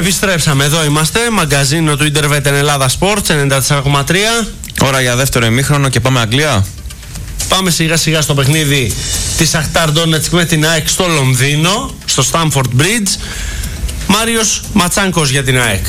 Επιστρέψαμε, εδώ είμαστε. Μαγκαζίνο του Ιντερβετ Ελλάδα Sports 94,3. Ώρα για δεύτερο ημίχρονο και πάμε Αγγλία. Πάμε σιγά σιγά στο παιχνίδι της Σαχτάρ Ντόνετσκ με την ΑΕΚ στο Λονδίνο, στο Stamford Bridge. Μάριος Ματσάνκος για την ΑΕΚ.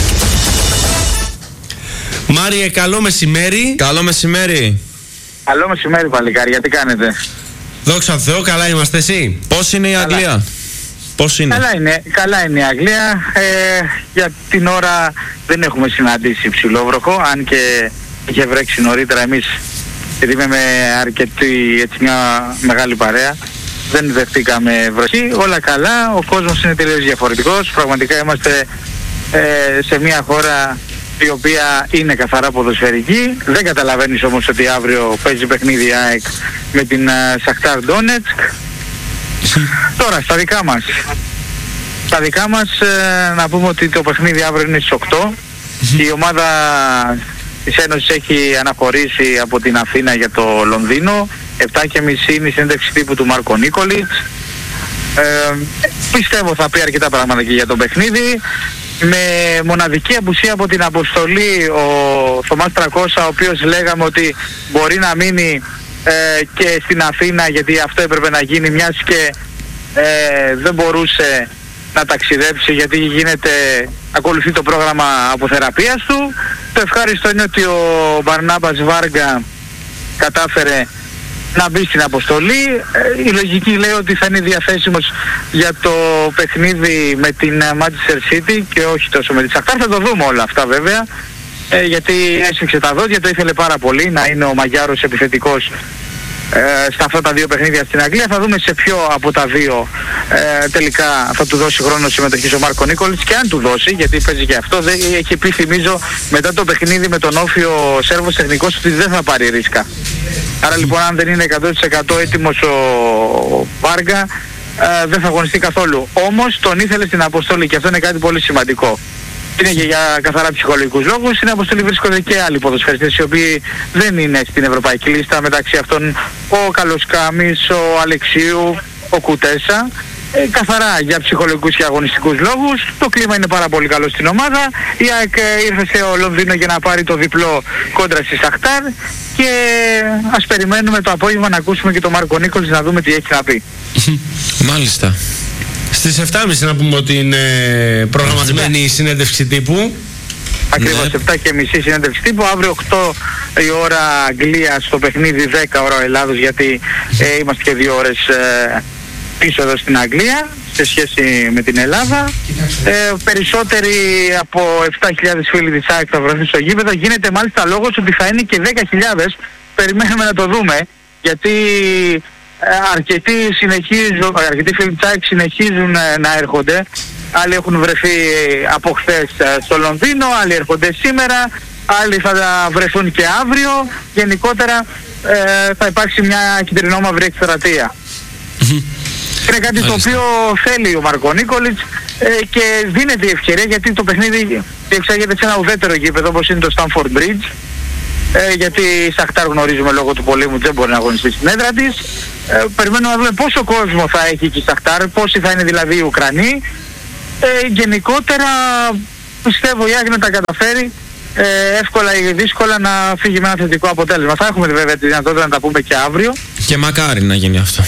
Μάριε, καλό μεσημέρι. Καλό μεσημέρι. Καλό μεσημέρι, παλικάρια, τι κάνετε? Δόξα τω Θεώ, καλά είμαστε, εσύ? Πώς είναι η Αγγλία? Πώς είναι? Καλά είναι η Αγγλία. Για την ώρα δεν έχουμε συναντήσει ψηλόβροχο, αν και είχε βρέξει νωρίτερα. Εμείς, επειδή είμαι με αρκετή, έτσι, μια μεγάλη παρέα, δεν δεχτήκαμε βροχή. Όλα καλά, ο κόσμος είναι τελείως διαφορετικός. Πραγματικά είμαστε σε μια χώρα η οποία είναι καθαρά ποδοσφαιρική. Δεν καταλαβαίνεις όμως ότι αύριο παίζει παιχνίδι ΑΕΚ με την Σαχτάρ Ντόνετσκ. Τώρα στα δικά μας να πούμε ότι το παιχνίδι αύριο είναι στις 8. Η ομάδα της Ένωσης έχει αναχωρήσει από την Αθήνα για το Λονδίνο. 7:30 είναι η συνέντευξη τύπου του Μάρκο Νίκολιτς. Πιστεύω θα πει αρκετά πράγματα και για το παιχνίδι. Με μοναδική απουσία από την αποστολή ο Θωμάς Τρακώσα, ο οποίος λέγαμε ότι μπορεί να μείνει και στην Αθήνα, γιατί αυτό έπρεπε να γίνει, μιας και δεν μπορούσε να ταξιδέψει, γιατί ακολουθεί το πρόγραμμα αποθεραπείας του. Το ευχάριστο είναι ότι ο Μπαρνάμπας Βάργκα κατάφερε να μπει στην αποστολή. Η λογική λέει ότι θα είναι διαθέσιμος για το παιχνίδι με την Manchester City και όχι τόσο με τη Σαχτάρ. Θα το δούμε όλα αυτά βέβαια, γιατί έσφιξε τα δόντια, το ήθελε πάρα πολύ να είναι ο Μαγιάρος επιθετικός στα αυτά τα δύο παιχνίδια στην Αγγλία. Θα δούμε σε ποιο από τα δύο τελικά θα του δώσει χρόνο συμμετοχής ο Μάρκο Νίκολιτς, και αν του δώσει, γιατί παίζει και αυτό. Έχει πει, θυμίζω, μετά το παιχνίδι με τον Όφιο Σέρβος τεχνικός, ότι δεν θα πάρει ρίσκα. Άρα λοιπόν, αν δεν είναι 100% έτοιμος ο Βάργκα, δεν θα αγωνιστεί καθόλου. Όμως τον ήθελε στην αποστολή και αυτό είναι κάτι πολύ σημαντικό. Είναι και για καθαρά ψυχολογικούς λόγους. Στην αποστολή βρίσκονται και άλλοι ποδοσφαιριστές οι οποίοι δεν είναι στην ευρωπαϊκή λίστα, μεταξύ αυτών ο Καλοσκάμης, ο Αλεξίου, ο Κουτέσα. Καθαρά για ψυχολογικούς και αγωνιστικούς λόγους. Το κλίμα είναι πάρα πολύ καλό στην ομάδα. Η ΑΕΚ ήρθε στο Λονδίνο για να πάρει το διπλό κόντρα στη Σαχτάρ, και ας περιμένουμε το απόγευμα να ακούσουμε και τον Μάρκο Νίκολιτς, να δούμε τι έχει να πει. Μάλιστα. Στις 7:30 να πούμε ότι είναι προγραμματισμένη η συνέντευξη τύπου. Ακριβώς, 7:30 συνέντευξη τύπου. Αύριο 8 η ώρα Αγγλία στο παιχνίδι, 10 ώρα Ελλάδος, γιατί είμαστε και 2 ώρες πίσω εδώ στην Αγγλία σε σχέση με την Ελλάδα. Περισσότεροι από 7.000 φίλοι της ΑΕΚ θα βρεθούν στο γήπεδο. Γίνεται μάλιστα λόγος ότι θα είναι και 10.000. Περιμένουμε να το δούμε, γιατί αρκετοί φίλοι της ΑΕΚ συνεχίζουν να έρχονται. Άλλοι έχουν βρεθεί από χθες στο Λονδίνο, άλλοι έρχονται σήμερα, άλλοι θα βρεθούν και αύριο. Γενικότερα θα υπάρξει μια κυτρινόμαυρη εκστρατεία. Είναι κάτι το οποίο θέλει ο Μάρκο Νίκολιτς, και δίνεται η ευκαιρία, γιατί το παιχνίδι διεξάγεται σε ένα ουδέτερο γήπεδο όπως είναι το Stamford Bridge, γιατί η Σαχτάρ, γνωρίζουμε, λόγω του πολέμου δεν μπορεί να αγωνιστεί στην έδρα της. Περιμένουμε να δούμε πόσο κόσμο θα έχει και η Σαχτάρ, πόσοι θα είναι δηλαδή οι Ουκρανοί. Γενικότερα πιστεύω η ΑΕΚ να τα καταφέρει εύκολα ή δύσκολα να φύγει με ένα θετικό αποτέλεσμα. Θα έχουμε βέβαια τη δυνατότητα να τα πούμε και αύριο. Και μακάρι να γίνει αυτό.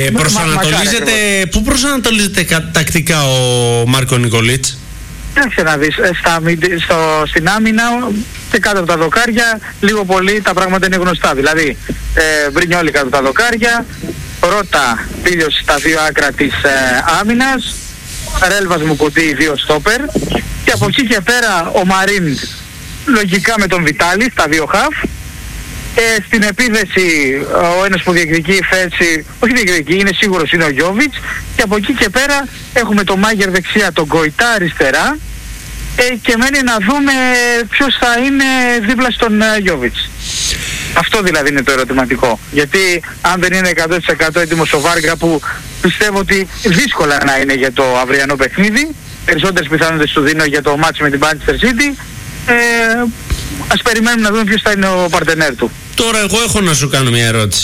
Πού προσανατολίζεται τακτικά ο Μάρκο Νίκολιτς? Κοίταξε να δεις, στην άμυνα και κάτω από τα δοκάρια λίγο πολύ τα πράγματα είναι γνωστά. Δηλαδή Μπρινιόλι κάτω από τα δοκάρια, Ρώτα Πίλιος στα δύο άκρα της άμυνας, Ρέλβας Μουκουτί, 2 στόπερ, και από εκεί και πέρα ο Μαρίν λογικά με τον Βιτάλη στα 2 χαφ. Στην επίδεση ο ένας που διεκδικεί η θέση, όχι διεκδικεί, είναι σίγουρος, είναι ο Γιόβιτς, και από εκεί και πέρα έχουμε τον Μάγερ δεξιά, τον Γκοϊτά αριστερά, και μένει να δούμε ποιος θα είναι δίπλα στον Γιόβιτς. Αυτό δηλαδή είναι το ερωτηματικό, γιατί αν δεν είναι 100% έτοιμος ο Βάργκα, που πιστεύω ότι δύσκολα να είναι για το αυριανό παιχνίδι, περισσότερες πιθανότητες του δίνω για το μάτς με την Manchester City, ας περιμένουμε να δούμε ποιος θα είναι ο παρτενέρ του. Τώρα εγώ έχω να σου κάνω μια ερώτηση.